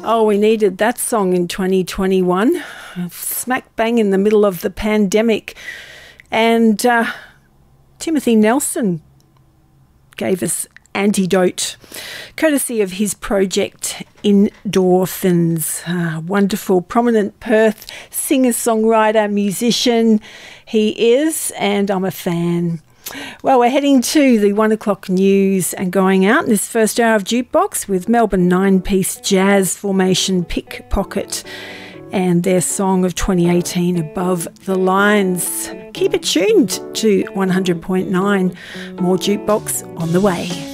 Oh, we needed that song in 2021, smack bang in the middle of the pandemic. And Timothy Nelson gave us Antidote, courtesy of his project Endorphins. Wonderful, prominent Perth singer-songwriter, musician he is, and I'm a fan. Well, we're heading to the 1 o'clock news and going out in this first hour of Jukebox with Melbourne 9-piece jazz formation Pickpocket and their song of 2018, Above the Lines. Keep it tuned to 100.9. More Jukebox on the way.